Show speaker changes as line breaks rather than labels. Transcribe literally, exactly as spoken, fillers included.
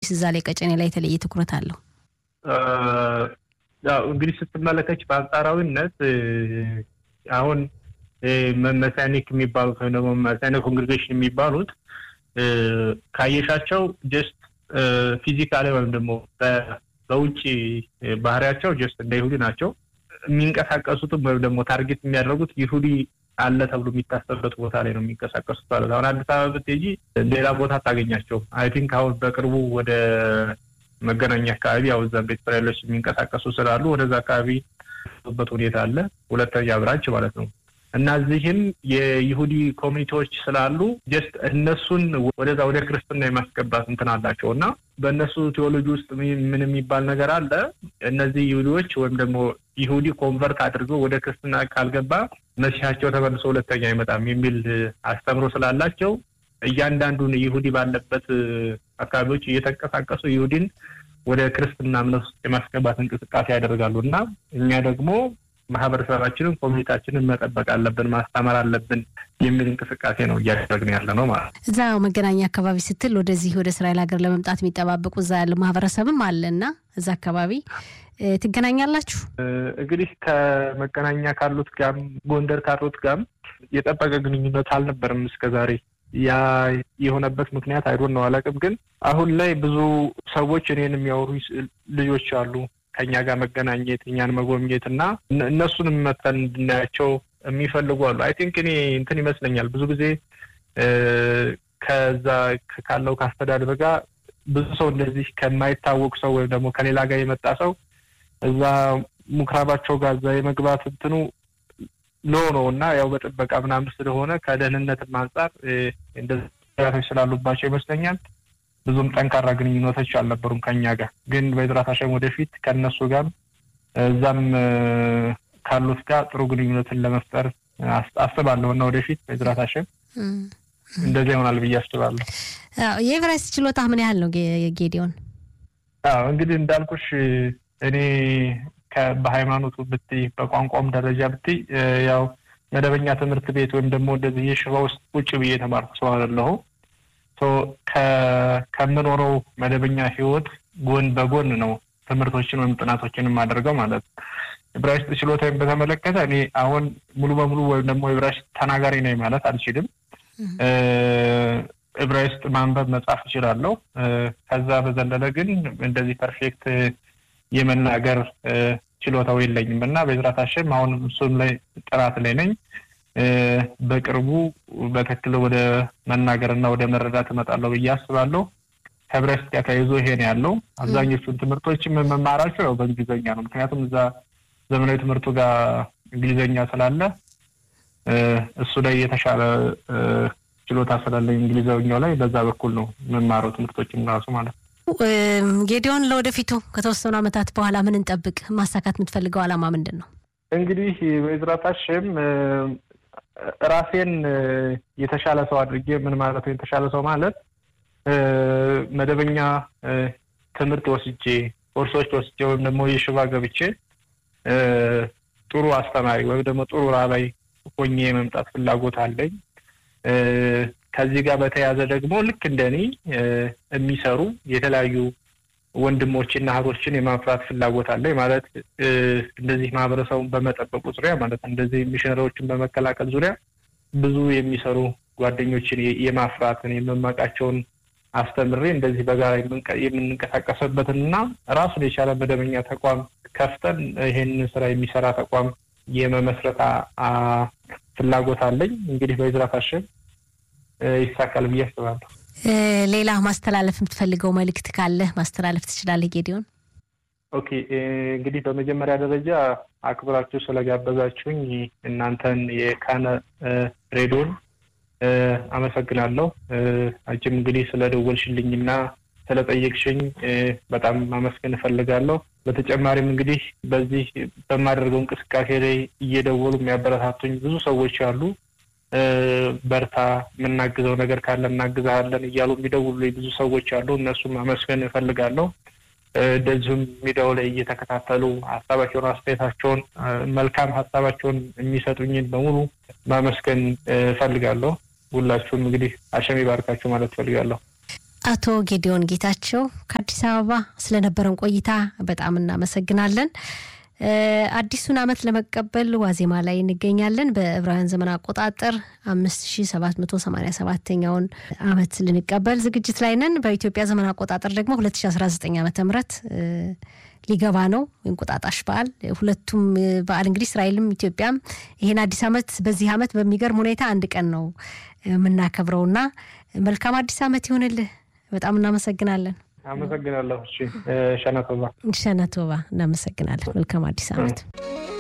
እዛ ላይ ቀጨኔ ላይ ተለየ ትኩረት አለው
ያው እንግዲህ ስትመለከች በአንጻራዊነት አሁን መሳኒክ የሚባሉት ወይ ደግሞ መሳኒክ ኮንግሪጌሽን የሚባሉት ካየሻቸው just ፊዚካሊ ወይም ደግሞ በውጪ ባህሪያቸው just እንደ ይሁዲ ናቸው የሚንቀሳቀሱትም ወይም ደግሞ ታርጌት የሚያደርጉት ይሁዲ አለ ተብሎ የሚታሰብበት ቦታ ላይ ነው የሚንቀሳቀሱት ማለት አሁን አዲስ አበባ ብትሄጂ ሌላ ቦታ ታገኛቸው አይ ቲንክ አሁን በቅርቡ ወደ መገናኛ አካባቢ ያው እዛ ቤት ፍሬሎች የሚንቀሳቀሱ ስላሉ ወደዛ አካባቢ በት ሁኔታ አለ ሁለተኛ ብራንች ማለት ነው እና እዚህም የይሁዲ ኮሚኒቲዎች ስላሉ just እነሱን ወደዛ ወደ ክርስትና የማስገባት እንትን አላቸውና በእነሱ ቴዎሎጂ ውስጥ ምን የሚባል ነገር አለ እነዚህ ይሁዲዎች ወይም ደግሞ ይሁዲ ኮንቨርት አድርገው ወደ ክርስትና ካልገባ መሲሐቸው ተመልሶ ሁለተኛ አይመጣም የሚል አስተምሮ ስላላቸው እያንዳንዱን ይሁዲ ባለበት አካባቢዎች እየተንቀሳቀሱ ይሁዲን ወደ ክርስትና እምነት የማስገባት እንቅስቃሴ ያደርጋሉና እኛ ደግሞ ማህበረሰባችንን ኮሚኒቲያችንን መጠበቅ አለብን ማስተማር አለብን የሚል እንቅስቃሴ ነው እያደረግን ያለ ነው ማለት
እዛው መገናኛ አካባቢ ስትል ወደዚህ ወደ እስራኤል ሀገር ለመምጣት የሚጠባበቁ እዛ ያለው ማህበረሰብም አለና እዛ አካባቢ ትገናኛላችሁ
እንግዲህ ከመገናኛ ካሉት ጋር ጎንደር ካሉት ጋር የጠበቀ ግንኙነት አልነበረም እስከዛሬ ያ የሆነበት ምክንያት አይዶን ነው አላቅም ግን አሁን ላይ ብዙ ሰዎች እኔን የሚያወሩ ልጆች አሉ ከኛ ጋር መገናኘት እኛን መጎብኘትና እነሱንም መተን እንድናያቸው የሚፈልጉ አሉ አይ ቲንክ እኔ እንትን ይመስለኛል ብዙ ጊዜ ከዛ ካለው ካስተዳደር ጋር ብዙ ሰው እንደዚህ ከማይታወቅ ሰው ወይ ደግሞ ከሌላ ጋር የመጣ ሰው እዛ ሙክራባቸው ጋር እዛ የመግባት እንትኑ ኖ ነውና ያው በጥበቃ ምናምን ስለሆነ ከደህንነት አንፃር እንደዚህ ስላሉባቸው ይመስለኛል ብዙም ጠንካራ ግንኙነቶች አልነበሩም ከኛ ጋር ግን በዝራታሸም ወደፊት ከነሱ ጋር እዛም ካሉት ጋር ጥሩ ግንኙነትን ለመፍጠር አስባለሁና ወደፊት በዝራታሸም እንደዚህ ይሆናል ብዬ አስባለሁ
አዎ የዕብራይስጥ ችሎታ ምን ያህል ነው ጌዲዮን
አዎ እንግዲህ እንዳልኩሽ እኔ ከበሃይማኖቱ ብትይ በቋንቋም ደረጃ ብትይ ያው መደበኛ ትምህርት ቤት ወይም ደግሞ እንደዚህ የሽባ ውስጥ ቁጭ ብዬ ተማርኩ ሰው አይደለሁ ሶ ከመኖረው መደበኛ ህይወት ጎን በጎን ነው ትምህርቶችን ወይም ጥናቶችን ማድረገው ማለት ዕብራይስጥ ችሎታን በተመለከተ እኔ አሁን ሙሉ በሙሉ ወይም ደግሞ ዕብራይስጥ ተናጋሪ ነኝ ማለት አልችልም ዕብራይስጥ ማንበብ መጻፍ እችላለሁ ከዛ በዘለለ ግን እንደዚህ ፐርፌክት የመናገር ችሎታው የለኝምና በዝራታሽም አሁን እሱም ላይ ጥራት ላይ ነኝ በቅርቡ በተክለ ወደ መናገርና ወደ መረዳት እመጣለሁ በያስባለሁ ከዕብራይስጥ ጋር ተያይዞ ይሄን ያለው አብዛኞቹን ትምህርቶችን መማራቸው ያው በእንግሊዘኛ ነው ምክንያቱም እዛ ዘመናዊ ትምህርቱ ጋር እንግሊዘኛ ስላለ እሱ ላይ የተሻለ ችሎታ ስላለኝ እንግሊዘኛው ላይ በዛ በኩል ነው መማረው ትምህርቶችን ራሱ ማለት
ጌዲዮን ለወደፊቱ ከተወሰኑ አመታት በኋላ ምን እንጠብቅ ማሳካት የምትፈልገው አላማ ምንድነው
እንግዲህ በዝራታሽም ራሴን የተሻለ ሰው አድርጌ ምን ማለት ነው የተሻለ ሰው ማለት መደበኛ ትምህርት ወስጄ ኮርሶች ወስጄ ወይም ደግሞ የሽባ ገብቼ ጥሩ አስተማሪ ወይ ደግሞ ጥሩ ራባይ ሆኜ መምጣት ፍላጎት አለኝ ከዚህ ጋር በተያያዘ ደግሞ ልክ እንደኔ የሚሰሩ የተለያዩ ወንድሞችና እህቶችን የማፍራት ፍላጎት አለኝ ማለት እንደዚህ ማህበረሰቡን በመጠበቁ ዙሪያ ማለት እንደዚህ ሚሽነሪዎችን በመከላከል ዙሪያ ብዙ የሚሰሩ ጓደኞችን የማፍራትን የመማቃቸውን አስተምሬ እንደዚህ በጋራ የምንንቀሳቀስበትና ራሱን የቻለ መደበኛ ተቋም ከፍተን ይሄን ስራ የሚሰራ ተቋም የመመስረታ ፍላጎት አለኝ እንግዲህ በዝራታሽም ይሳካል ብዬ አስባለሁ
ሌላ ማስተላለፍ የምትፈልገው መልእክት ካለ ማስተላለፍ ትችላለህ ጌዲዮን
ኦኬ እንግዲህ በመጀመሪያ ደረጃ አክብራችሁ ስለጋበዛችሁኝ እናንተን የካነ ሬዲዮን አመሰግናለሁ አንቺም እንግዲህ ስለደወልሽልኝና ስለጠየቅሽኝ በጣም ማመስገን ፈልጋለሁ በተጨማሪም እንግዲህ በዚህ በማደርገው እንቅስቃሴ ላይ እየደወሉ የሚያበረታቱኝ ብዙ ሰዎች አሉ በርታ ምናግዘው ነገር ካለ እናግዛለን እያሉ የሚደውሉልኝ ብዙ ሰዎች አሉ እነሱም ማመስገን ፈልጋለሁ እንደዚሁም ሚዲያው ላይ እየተከታተሉ ሐሳባቸውን አስተያየታቸውን መልካም ሐሳባቸውን የሚሰጡኝን በሙሉ ማመስገን ፈልጋለሁ ሁላችሁም እንግዲህ አሸሚ ባርካችሁ ማለት ፈልጋለሁ
አቶ ጌዲዮን ጌታቸው ከአዲስ አበባ ስለነበረን ቆይታ በጣም እናመሰግናለን። አዲሱን አመት ለመቀበል ዋዜማ ላይ እንገኛለን። በዕብራውያን ዘመን አቆጣጠር አምስት ሺህ ሰባት መቶ ሰማንያ ሰባተኛውን አመት ልንቀበል ዝግጅት ላይ ነን። በኢትዮጵያ ዘመን አቆጣጠር ደግሞ ሁለት ሺህ አስራ ዘጠኝ ዓመተ ምህረት ሊገባ ነው እንቁጣጣሽ በዓል። ሁለቱም በዓል እንግዲህ እስራኤልም ኢትዮጵያም ይሄን አዲስ አመት በዚህ አመት በሚገርም ሁኔታ አንድ ቀን ነው የምናከብረውና መልካም አዲስ አመት ይሁንልህ። በጣም እናመሰግናለን።
አመሰግናለሁ። እሺ ሸነቶባ
ሸነቶባ እናመሰግናለን። መልካም አዲስ አመት።